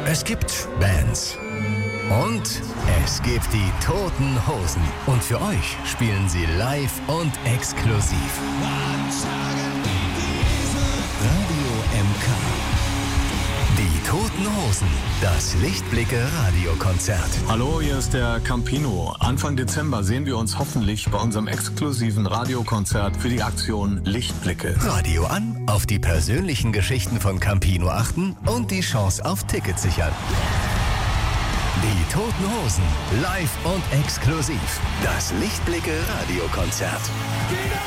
Es gibt Bands. Und es gibt die Toten Hosen. Und für euch spielen sie live und exklusiv. Radio MK. Die Toten Hosen. Das Lichtblicke-Radiokonzert. Hallo, hier ist der Campino. Anfang Dezember sehen wir uns hoffentlich bei unserem exklusiven Radiokonzert für die Aktion Lichtblicke. Radio an, auf die persönlichen Geschichten von Campino achten und die Chance auf Tickets sichern. Die Toten Hosen. Live und exklusiv. Das Lichtblicke-Radiokonzert.